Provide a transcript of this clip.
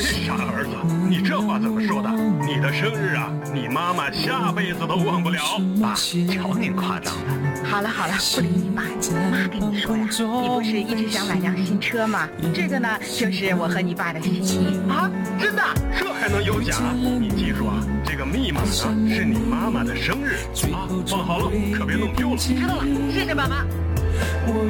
傻儿子，你这话怎么说的？你的生日啊，你妈妈下辈子都忘不了。 爸，瞧您夸张的。 好了，不理你爸。妈跟你说呀，你不是一直想买辆新车吗？这个呢，就是我和你爸的心意啊！真的？这还能有假？你记住啊，这个密码呢是你妈妈的生日啊，放好了，可别弄丢了。 知道了，谢谢爸妈。